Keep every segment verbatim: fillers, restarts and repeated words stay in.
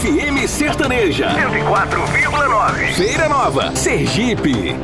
F M Sertaneja cento e quatro vírgula nove. Feira Nova, Sergipe.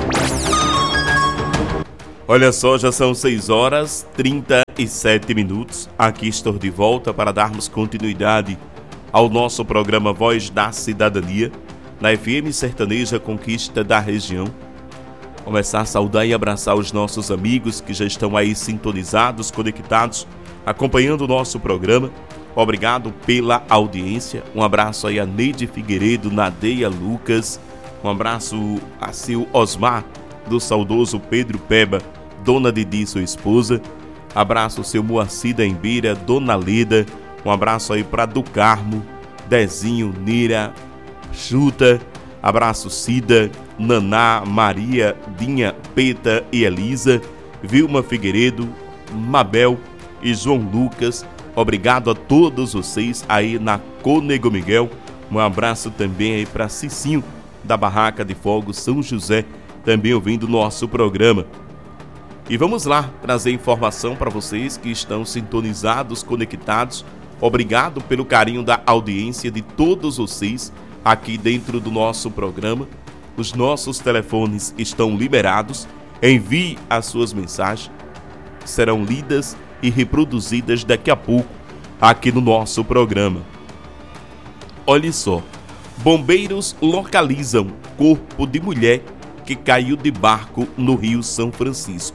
Olha só, já são seis horas e trinta e sete minutos. Aqui estou de volta para darmos continuidade ao nosso programa Voz da Cidadania, na F M Sertaneja Conquista da Região. Começar a saudar e abraçar os nossos amigos que já estão aí sintonizados, conectados, acompanhando o nosso programa. Obrigado pela audiência. Um abraço aí a Neide Figueiredo, Nadeia Lucas. Um abraço a seu Osmar, do saudoso Pedro Peba, Dona Didi, sua esposa. Abraço ao seu Moacir da Embira, Dona Leda. Um abraço aí para do Carmo, Dezinho, Nira, Chuta. Abraço Cida, Naná, Maria, Dinha, Peta e Elisa, Vilma Figueiredo, Mabel e João Lucas. Obrigado a todos vocês aí na Cônego Miguel. Um abraço também aí para Cicinho, da Barraca de Fogo São José, também ouvindo nosso programa. E vamos lá trazer informação para vocês que estão sintonizados, conectados. Obrigado pelo carinho da audiência de todos vocês aqui dentro do nosso programa. Os nossos telefones estão liberados. Envie as suas mensagens, serão lidas e reproduzidas daqui a pouco aqui no nosso programa. Olha só, bombeiros localizam corpo de mulher que caiu de barco no Rio São Francisco.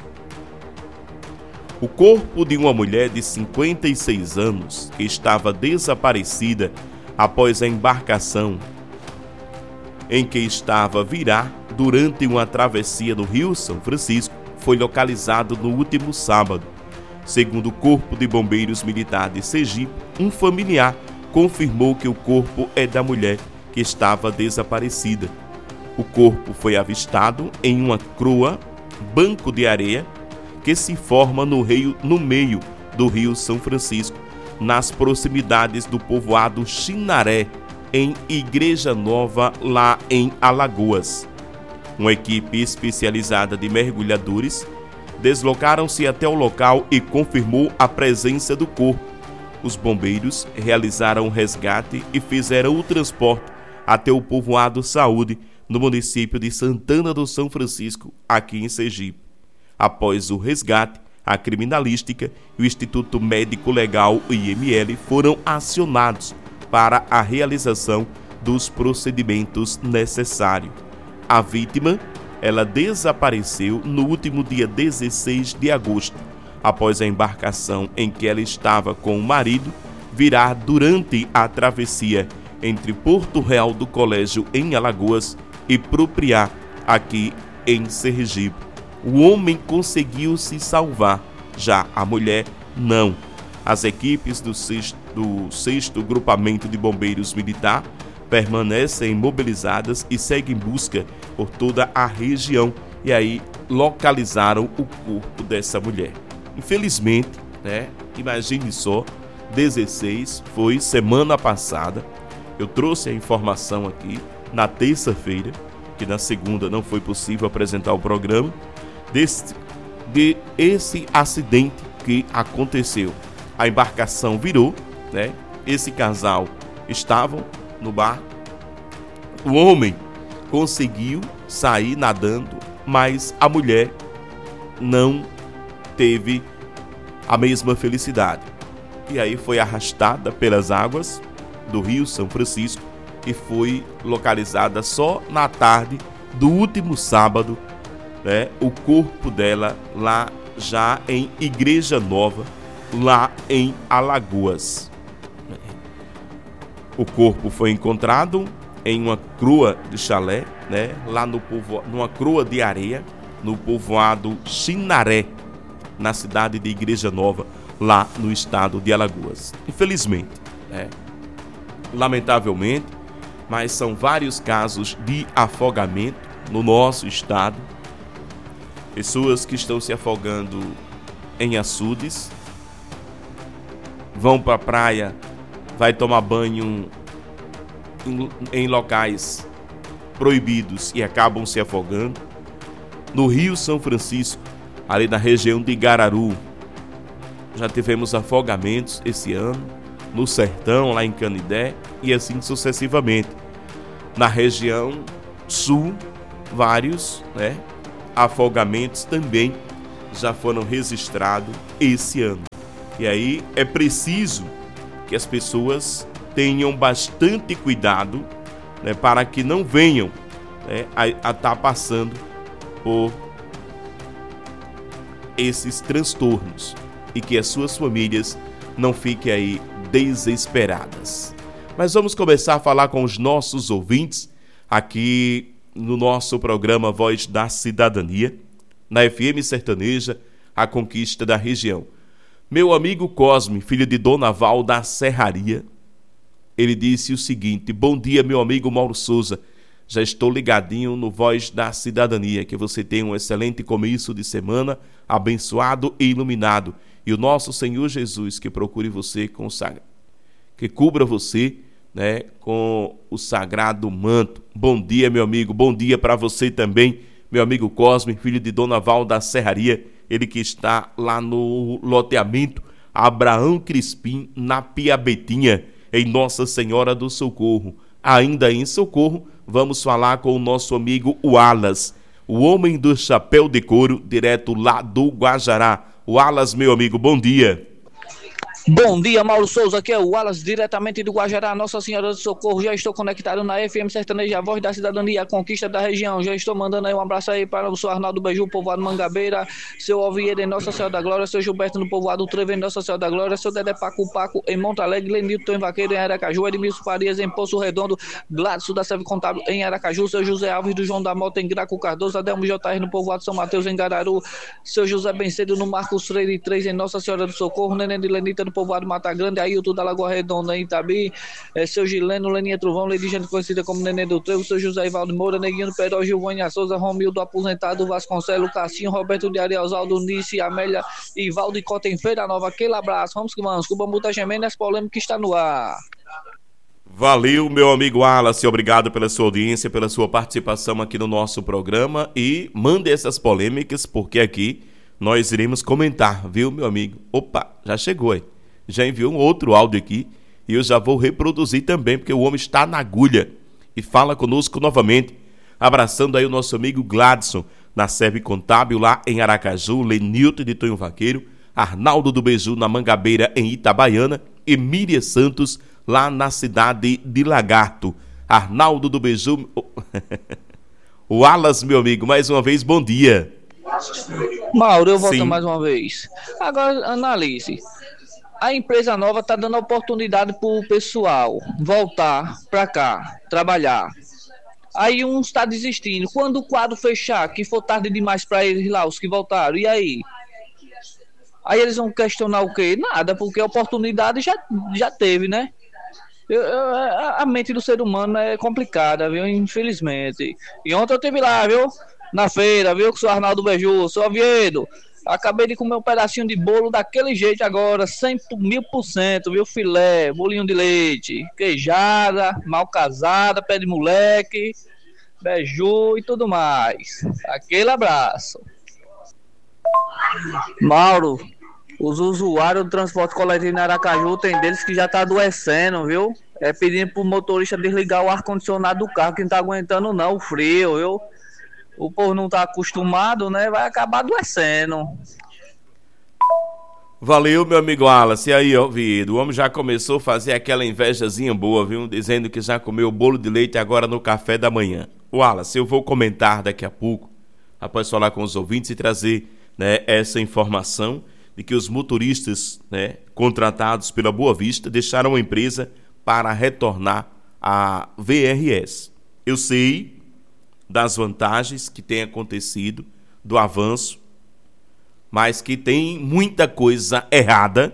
O corpo de uma mulher de cinquenta e seis anos que estava desaparecida após a embarcação em que estava a virar durante uma travessia no Rio São Francisco foi localizado no último sábado. Segundo o Corpo de Bombeiros Militar de Sergipe, um familiar confirmou que o corpo é da mulher que estava desaparecida. O corpo foi avistado em uma croa, banco de areia, que se forma no, rio, no meio do Rio São Francisco, nas proximidades do povoado Chinaré, em Igreja Nova, lá em Alagoas. Uma equipe especializada de mergulhadores deslocaram-se até o local e confirmou a presença do corpo. Os bombeiros realizaram o resgate e fizeram o transporte até o povoado Saúde, no município de Santana do São Francisco, aqui em Sergipe. Após o resgate, a criminalística e o Instituto Médico Legal, o I M L, foram acionados para a realização dos procedimentos necessários. A vítima, ela desapareceu no último dia dezesseis de agosto, após a embarcação em que ela estava com o marido virar durante a travessia entre Porto Real do Colégio, em Alagoas, e Propriá, aqui em Sergipe. O homem conseguiu se salvar, já a mulher não. As equipes do sexto, do sexto Grupamento de Bombeiros Militar permanecem mobilizadas e seguem busca por toda a região, e aí localizaram o corpo dessa mulher. Infelizmente, né? Imagine só, dezesseis foi semana passada. Eu trouxe a informação aqui na terça-feira, que na segunda não foi possível apresentar o programa, desse, de esse acidente que aconteceu. A embarcação virou, né? Esse casal estavam no barco. O homem conseguiu sair nadando, mas a mulher não teve a mesma felicidade. E aí foi arrastada pelas águas do Rio São Francisco e foi localizada só na tarde do último sábado, né? O corpo dela lá já em Igreja Nova, lá em Alagoas. O corpo foi encontrado em uma croa de chalé, né? Lá no povo, numa croa de areia, no povoado Chinaré, na cidade de Igreja Nova, lá no estado de Alagoas. Infelizmente, né? Lamentavelmente, mas são vários casos de afogamento no nosso estado. Pessoas que estão se afogando em açudes, vão para a praia, vai tomar banho em, em locais proibidos e acabam se afogando. No Rio São Francisco, ali na região de Gararu, já tivemos afogamentos esse ano. no sertão, lá em Canidé, e assim sucessivamente. Na região sul, vários, né, afogamentos também já foram registrados esse ano. E aí é preciso que as pessoas tenham bastante cuidado, né, para que não venham, né, a estar tá passando por esses transtornos e que as suas famílias não fiquem aí desesperadas. Mas vamos começar a falar com os nossos ouvintes aqui no nosso programa Voz da Cidadania, na F M Sertaneja, a conquista da região. Meu amigo Cosme, filho de Dona Val da Serraria, ele disse o seguinte: bom dia, meu amigo Mauro Souza, já estou ligadinho no Voz da Cidadania, que você tenha um excelente começo de semana, abençoado e iluminado, e o nosso Senhor Jesus que procure você com o sagrado, que cubra você, né, com o sagrado manto. Bom dia, meu amigo, bom dia para você também, meu amigo Cosme, filho de Dona Val da Serraria, ele que está lá no loteamento Abraão Crispim, na Piabetinha, em Nossa Senhora do Socorro. Ainda em Socorro, vamos falar com o nosso amigo Wallace, o homem do chapéu de couro, direto lá do Guajará. Wallace, meu amigo, bom dia. Bom dia, Mauro Souza, aqui é o Wallace, diretamente do Guajará, Nossa Senhora do Socorro. Já estou conectado na F M Sertaneja, a Voz da Cidadania, a conquista da região. Já estou mandando aí um abraço aí para o seu Arnaldo Beiju, povoado Mangabeira, seu Oviedo em Nossa Senhora da Glória, seu Gilberto no povoado Trevo em Nossa Senhora da Glória, seu Dedé Paco Paco em Monte Alegre, Lenilton em Vaqueiro em Aracaju, Edmilson Farias em Poço Redondo, Gladson da Serve Contábil em Aracaju, seu José Alves do João da Mota em Graco Cardoso, Adelmo J R no povoado São Mateus em Gararu, seu José Bencedo no Marcos Freire três em Nossa Senhora do Socorro, Neném de Lenita no povoado Mata Grande, Ailton da Lagoa Redonda em Itabi, é, seu Gileno, Leninha Trovão, Lady Jane conhecida como Neném do Trevo, seu José Ivaldo Moura, Neguinho do Peró, Gilvânia Souza, Romildo Aposentado, Vasconcelos, Cassinho, Roberto de Ariel, Osvaldo, Nice, Amélia, Ivaldo e Cota em Feira Nova. Aquele abraço, vamos que vamos, que o Bambu tá gemendo e as polêmicas está no ar. Valeu, meu amigo Wallace, obrigado pela sua audiência, pela sua participação aqui no nosso programa, e mande essas polêmicas, porque aqui nós iremos comentar, viu, meu amigo? Opa, já chegou aí. Já enviou um outro áudio aqui e eu já vou reproduzir também, porque o homem está na agulha e fala conosco novamente, abraçando aí o nosso amigo Gladson, na Serve Contábil lá em Aracaju, Lenilton de Tonho Vaqueiro, Arnaldo do Beiju na Mangabeira em Itabaiana e Miriam Santos lá na cidade de Lagarto. Arnaldo do Beiju, o Alas, meu amigo, mais uma vez, bom dia. Mauro, eu volto Sim. mais uma vez. Agora analise. A empresa nova está dando oportunidade para o pessoal voltar para cá, trabalhar. Aí uns está desistindo. Quando o quadro fechar, que for tarde demais para eles lá, os que voltaram, e aí? Aí eles vão questionar o quê? Nada, porque a oportunidade já, já teve, né? Eu, eu, a mente do ser humano é complicada, viu? Infelizmente. E ontem eu estive lá, viu? Na feira, viu? Com o seu Arnaldo Beiju, seu Oviedo. Acabei de comer um pedacinho de bolo daquele jeito agora, cem mil por cento, viu? Filé, bolinho de leite, queijada, mal casada, pé de moleque, beiju e tudo mais. Aquele abraço. Mauro, os usuários do transporte coletivo em Aracaju, tem deles que já tá adoecendo, viu? É pedindo pro motorista desligar o ar-condicionado do carro, que não tá aguentando não, o frio, viu? O povo não tá acostumado, né? Vai acabar adoecendo. Valeu, meu amigo Wallace. E aí, ó, Vido, o homem já começou a fazer aquela invejazinha boa, viu? Dizendo que já comeu bolo de leite agora no café da manhã. Wallace, eu vou comentar daqui a pouco, após falar com os ouvintes e trazer, né, essa informação de que os motoristas, né, contratados pela Boa Vista deixaram a empresa para retornar à V R S. Eu sei das vantagens que tem acontecido, do avanço, mas que tem muita coisa errada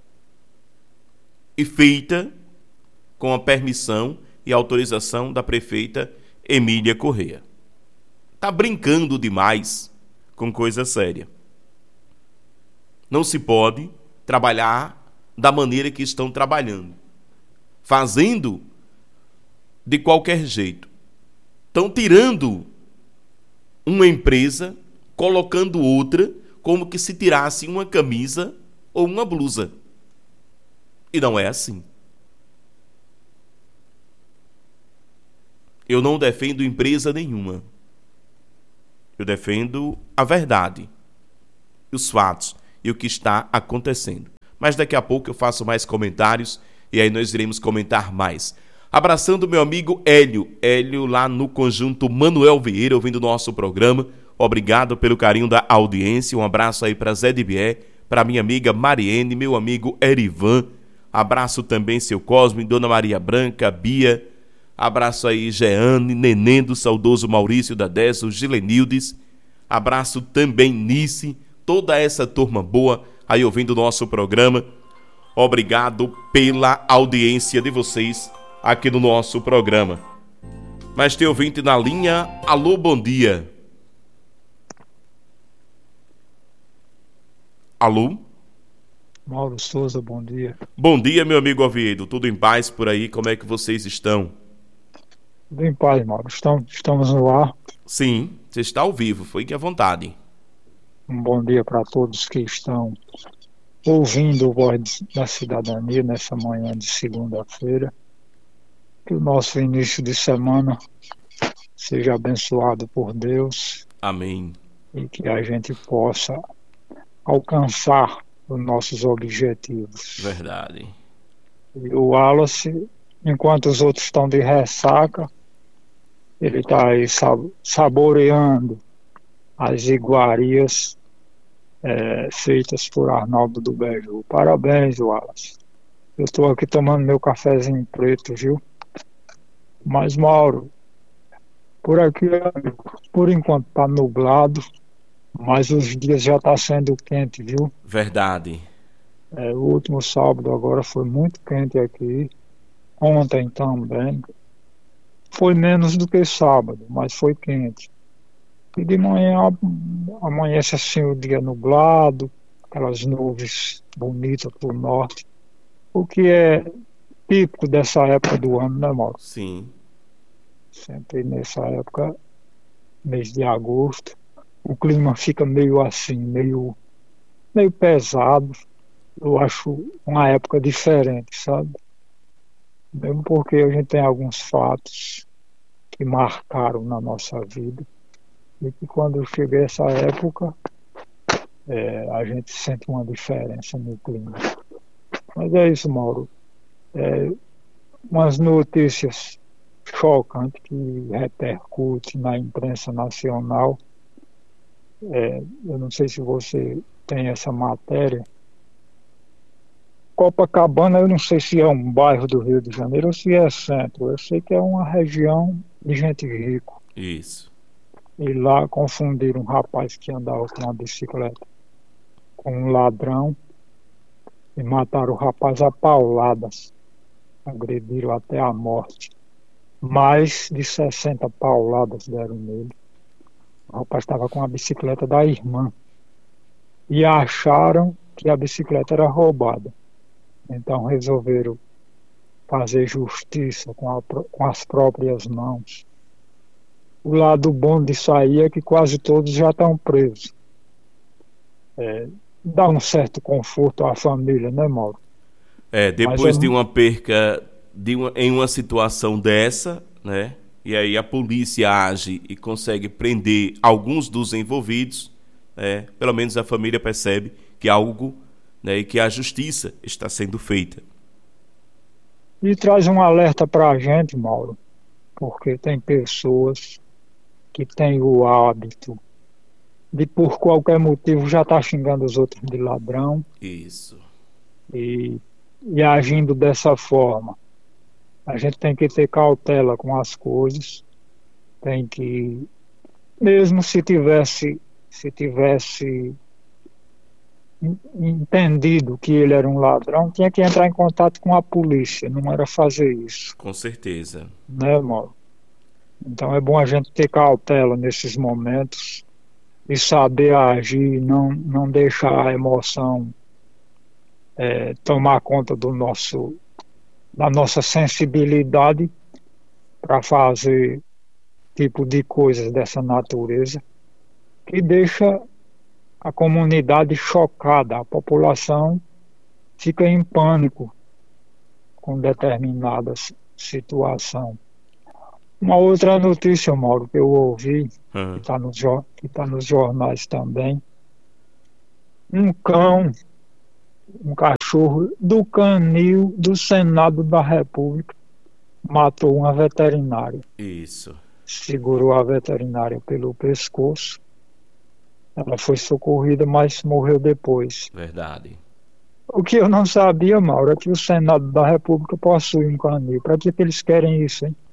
e feita com a permissão e autorização da prefeita Emília Corrêa. Tá brincando demais com coisa séria. Não se pode trabalhar da maneira que estão trabalhando, fazendo de qualquer jeito. Estão tirando uma empresa, colocando outra, como que se tirasse uma camisa ou uma blusa. E não é assim. eu não defendo empresa nenhuma. Eu defendo a verdade, os fatos e o que está acontecendo. Mas daqui a pouco eu faço mais comentários e aí nós iremos comentar mais. Abraçando meu amigo Hélio, Hélio lá no Conjunto Manuel Vieira, ouvindo o nosso programa. Obrigado pelo carinho da audiência. Um abraço aí para Zé de Bié, para minha amiga Mariene, meu amigo Erivan. Abraço também seu Cosme, Dona Maria Branca, Bia. Abraço aí Jeane, Neném do saudoso Maurício da Deso, Gilenildes. Abraço também Nice, toda essa turma boa aí ouvindo o nosso programa. Obrigado pela audiência de vocês aqui no nosso programa. Mas tem ouvinte na linha. Alô, bom dia. Alô? Mauro Souza, bom dia. Bom dia, meu amigo Oviedo. Tudo em paz por aí? Como é que vocês estão? Tudo em paz, Mauro. Estamos, estamos no ar. Sim, você está ao vivo. Fique à vontade. Um bom dia para todos que estão ouvindo o Voz da Cidadania nessa manhã de segunda-feira. Que o nosso início de semana seja abençoado por Deus. Amém. E que a gente possa alcançar os nossos objetivos. Verdade. E o Wallace, enquanto os outros estão de ressaca, ele está aí saboreando as iguarias é, feitas por Arnaldo do Beiju. Parabéns, Wallace. Eu estou aqui tomando meu cafezinho preto, viu? Mas, Mauro, por aqui, por enquanto está nublado, mas os dias já estão sendo quente, viu? Verdade. É, o último sábado agora foi muito quente aqui. Ontem também. Foi menos do que sábado, mas foi quente. E de manhã amanhece assim o dia nublado, aquelas nuvens bonitas para o norte. O que é típico dessa época do ano, né, Mauro? Sim. Sempre nessa época, mês de agosto, o clima fica meio assim, meio, meio pesado. Eu acho uma época diferente, sabe? Mesmo porque a gente tem alguns fatos que marcaram na nossa vida e que quando chega essa época é, a gente sente uma diferença no clima. Mas é isso, Mauro. É, umas notícias chocantes que repercutem na imprensa nacional. É, eu não sei se você tem essa matéria. Copacabana, eu não sei se é um bairro do Rio de Janeiro ou se é centro. Eu sei que é uma região de gente rica. Isso. E lá confundiram um rapaz que andava com uma bicicleta com um ladrão e mataram o rapaz a pauladas. Agrediram até a morte. Mais de sessenta pauladas deram nele. O rapaz estava com a bicicleta da irmã. E acharam que a bicicleta era roubada. Então resolveram fazer justiça com, a, com as próprias mãos. O lado bom disso aí é que quase todos já estão presos. É, dá um certo conforto à família, né, Mauro? É, depois é... de uma perca de uma, em uma situação dessa, né? E aí a polícia age e consegue prender alguns dos envolvidos, né? Pelo menos a família percebe que algo, né, e que a justiça está sendo feita. E traz um alerta para a gente, Mauro, porque tem pessoas que têm o hábito de, por qualquer motivo, já estar tá xingando os outros de ladrão. Isso. E, e agindo dessa forma. A gente tem que ter cautela com as coisas, tem que, mesmo se tivesse, se tivesse entendido que ele era um ladrão, tinha que entrar em contato com a polícia, não era fazer isso. Com certeza. Né, Mauro? Então é bom a gente ter cautela nesses momentos e saber agir, não, não deixar a emoção é, tomar conta do nosso, da nossa sensibilidade para fazer tipo de coisas dessa natureza que deixa a comunidade chocada, a população fica em pânico com determinada situação. Uma outra notícia, Mauro, que eu ouvi, Hum. que está nos, jor- que tá nos jornais também. Um cão, um cachorro do canil do Senado da República matou uma veterinária. Isso. Segurou a veterinária pelo pescoço. Ela foi socorrida, mas morreu depois. Verdade. O que eu não sabia, Mauro, é que o Senado da República possui um canil. Para que, que eles querem isso, hein?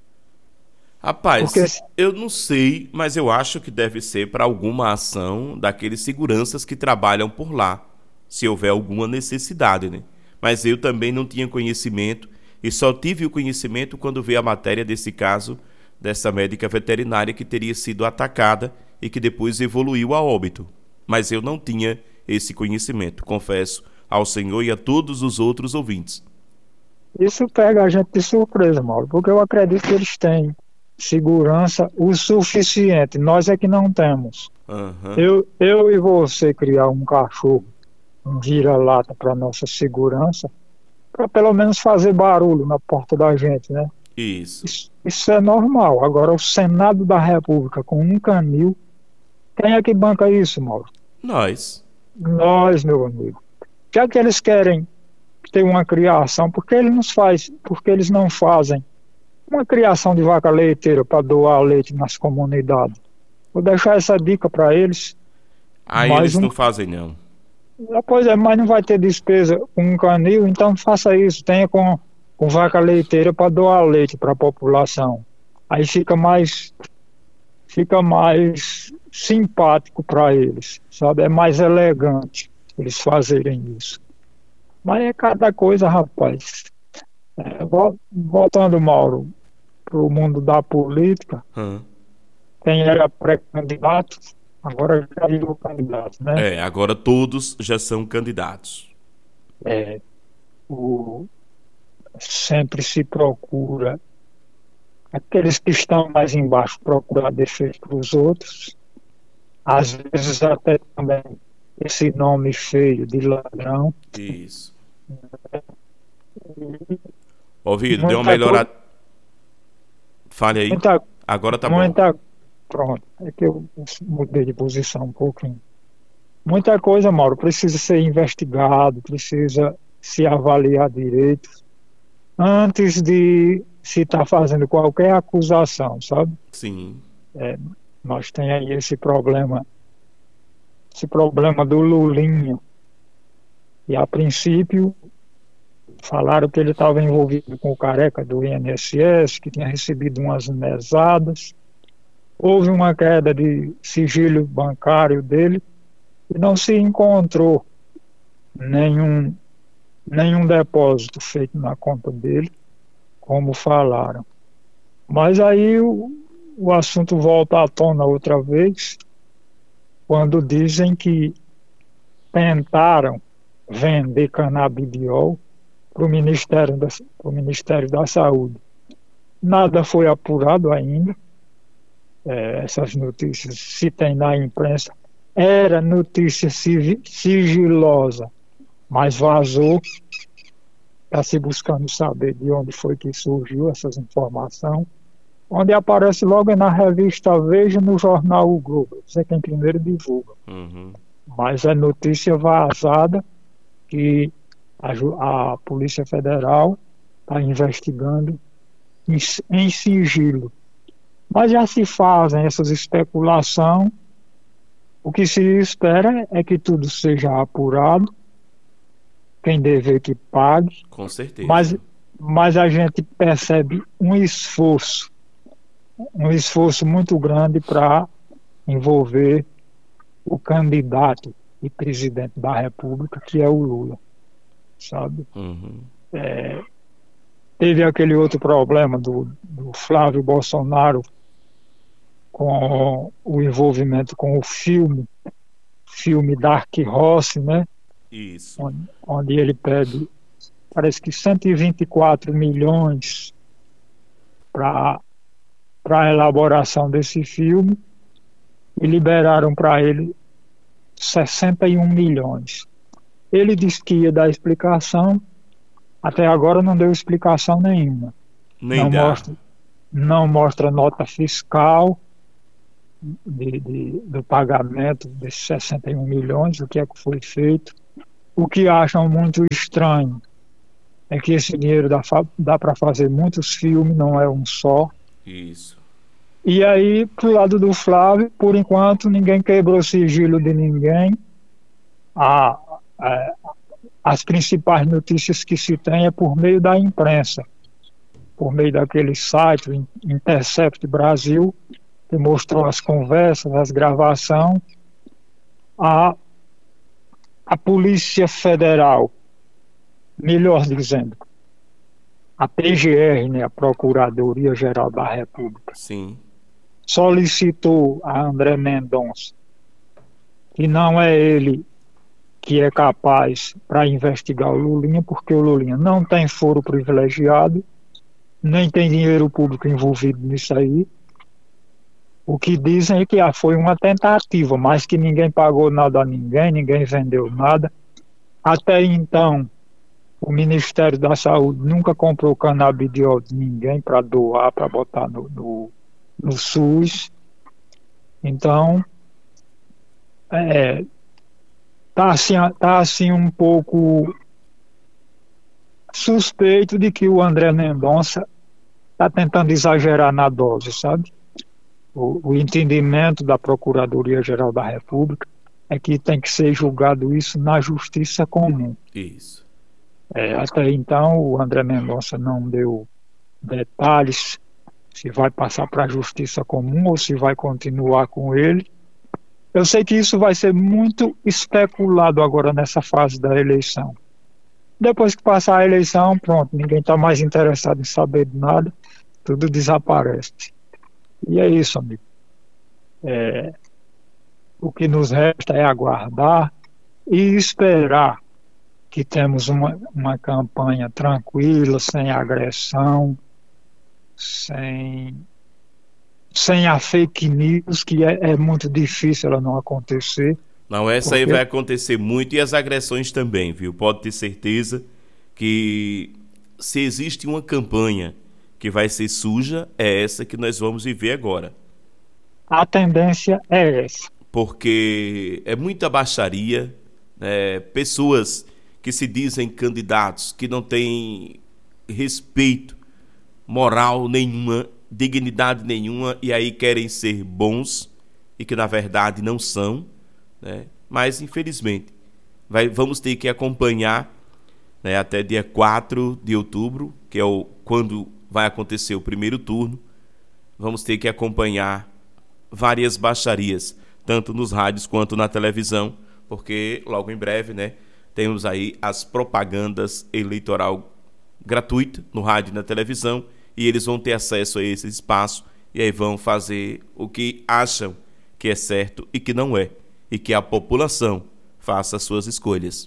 Rapaz, Porque eu não sei, mas eu acho que deve ser para alguma ação daqueles seguranças que trabalham por lá, se houver alguma necessidade, né? Mas eu também não tinha conhecimento e só tive o conhecimento quando vi a matéria desse caso dessa médica veterinária que teria sido atacada e que depois evoluiu a óbito. Mas eu não tinha esse conhecimento, confesso ao senhor e a todos os outros ouvintes. isso pega a gente de surpresa, Mauro, porque eu acredito que eles têm segurança o suficiente. Nós é que não temos. Uhum. Eu, eu e você criar um cachorro, um vira-lata para nossa segurança, para pelo menos fazer barulho na porta da gente, né? Isso. Isso, isso é normal. Agora, o Senado da República com um canil, quem é que banca isso, Mauro? Nós. Nós, meu amigo. Já que eles querem ter uma criação, por que eles, nos faz, por que eles não fazem uma criação de vaca leiteira para doar leite nas comunidades? Vou deixar essa dica para eles. Aí Mais eles um- não fazem, não. Ah, Pois é, mas não vai ter despesa com um canil, então faça isso, tenha com, com vaca leiteira para doar leite para a população. Aí fica mais, fica mais simpático para eles, sabe? É mais elegante eles fazerem isso. Mas é cada coisa, rapaz. É, vol- voltando, Mauro, para o mundo da política, Hum. quem era pré-candidato, agora já virou candidato, né? É, agora todos já são candidatos. É, o, sempre se procura, aqueles que estão mais embaixo procurar defeito para os outros, às vezes até também esse nome feio de ladrão. Isso. Ouvido, deu uma Muita melhorada. Fale aí. Muita, Agora tá bom. muita, pronto, é que eu mudei de posição um pouquinho. Muita coisa, Mauro, precisa ser investigado, precisa se avaliar direito antes de se estar fazendo qualquer acusação, sabe? Sim. Nós tem aí esse problema, esse problema do Lulinha. E a princípio falaram que ele estava envolvido com o careca do I N S S, que tinha recebido umas mesadas. Houve uma queda de sigilo bancário dele e não se encontrou nenhum, nenhum depósito feito na conta dele, como falaram. Mas aí o, o assunto volta à tona outra vez, quando dizem que tentaram vender canabidiol para o Ministério da, pro Ministério da Saúde. Nada foi apurado ainda. É, essas notícias se tem na imprensa. Era notícia civi- sigilosa, mas vazou. Está se buscando saber de onde foi que surgiu essas informações. Onde aparece logo é na revista Veja, no jornal O Globo. Isso é quem primeiro divulga. Uhum. Mas é notícia vazada que a, ju- a Polícia Federal está investigando em, s- em sigilo. Mas já se fazem essas especulações. O que se espera é que tudo seja apurado, quem dever que pague, Com certeza. mas, mas a gente percebe um esforço, um esforço muito grande para envolver o candidato e presidente da República, que é o Lula, sabe? Uhum. Teve aquele outro problema do, do Flávio Bolsonaro com o envolvimento com o filme, filme Dark Horse, né? Isso. Onde, onde ele pede, parece que cento e vinte e quatro milhões para a elaboração desse filme e liberaram para ele sessenta e um milhões. Ele disse que ia dar explicação, até agora não deu explicação nenhuma. Nem não dá. mostra, não mostra nota fiscal de, de, do pagamento desses sessenta e um milhões, o que é que foi feito. O que acham muito estranho é que esse dinheiro dá, dá para fazer muitos filmes, não é um só. Isso. E aí, pro lado do Flávio, por enquanto, ninguém quebrou o sigilo de ninguém. A, a, as principais notícias que se tem é por meio da imprensa, por meio daquele site, o Intercept Brasil, que mostrou as conversas, as gravações. A, a Polícia Federal, melhor dizendo, a P G R, né, a Procuradoria-Geral da República, Sim. solicitou a André Mendonça, que não é ele que é capaz para investigar o Lulinha, porque o Lulinha não tem foro privilegiado, nem tem dinheiro público envolvido nisso aí. O que dizem é que ah, foi uma tentativa, mas que ninguém pagou nada a ninguém, ninguém vendeu nada. Até então, o Ministério da Saúde nunca comprou canabidiol de ninguém para doar, para botar no, no, no SUS. Então, é, tá assim, tá assim um pouco suspeito de que o André Mendonça está tentando exagerar na dose, sabe? O, o entendimento da Procuradoria-Geral da República é que tem que ser julgado isso na justiça comum. Isso. É, até então, o André Mendonça não deu detalhes se vai passar para a justiça comum ou se vai continuar com ele. Eu sei que isso vai ser muito especulado agora nessa fase da eleição. Depois que passar a eleição, pronto, ninguém está mais interessado em saber de nada, tudo desaparece. E é isso, amigo. É, o que nos resta é aguardar e esperar que temos uma, uma campanha tranquila, sem agressão, sem, sem a fake news, que é, é muito difícil ela não acontecer. Não, essa porque... aí vai acontecer muito, e as agressões também, viu? Pode ter certeza que se existe uma campanha que vai ser suja, é essa que nós vamos viver agora. A tendência é essa. Porque é muita baixaria, né? Pessoas que se dizem candidatos, que não têm respeito, moral nenhuma, dignidade nenhuma, e aí querem ser bons, e que na verdade não são, né? Mas infelizmente vai, vamos ter que acompanhar, né, até dia quatro de outubro, que é o, quando vai acontecer o primeiro turno. Vamos ter que acompanhar várias baixarias, tanto nos rádios quanto na televisão, porque logo em breve, né, temos aí as propagandas eleitoral gratuita no rádio e na televisão, e eles vão ter acesso a esse espaço, e aí vão fazer o que acham que é certo e que não é, e que a população faça as suas escolhas.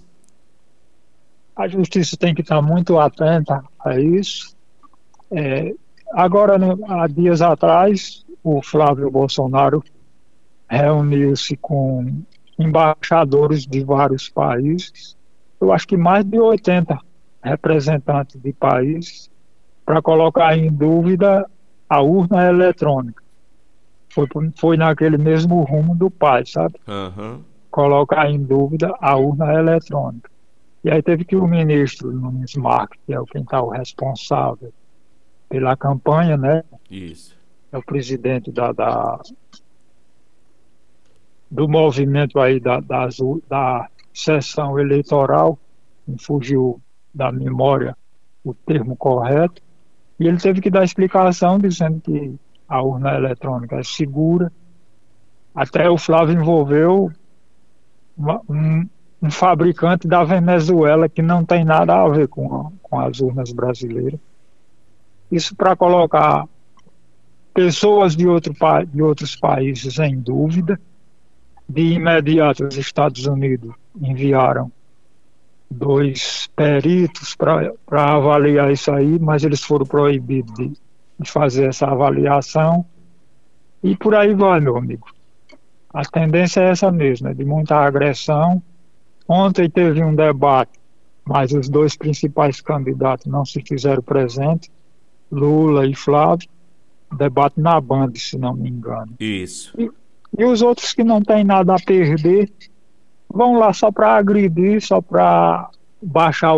A justiça tem que estar muito atenta a isso. É, agora, há dias atrás, o Flávio Bolsonaro reuniu-se com embaixadores de vários países, eu acho que mais de oitenta representantes de países, para colocar em dúvida a urna eletrônica. Foi, foi naquele mesmo rumo do pai, sabe? Uhum. Colocar em dúvida a urna eletrônica. E aí teve que o ministro Nunes Marques, que é quem está o responsável pela campanha, né? Isso. É o presidente da, da, do movimento aí da, da, da sessão eleitoral, me fugiu da memória o termo correto, e ele teve que dar explicação dizendo que a urna eletrônica é segura. Até o Flávio envolveu uma, um, um fabricante da Venezuela que não tem nada a ver com, a, com as urnas brasileiras. Isso para colocar pessoas de, outro, de outros países em dúvida. De imediato, os Estados Unidos enviaram dois peritos para avaliar isso aí, mas eles foram proibidos de, de fazer essa avaliação. E por aí vai, meu amigo. A tendência é essa mesmo, é de muita agressão. Ontem teve um debate, mas os dois principais candidatos não se fizeram presentes, Lula e Flávio. debate na Band, se não me engano. Isso. E, e os outros que não têm nada a perder vão lá só para agredir, só para baixar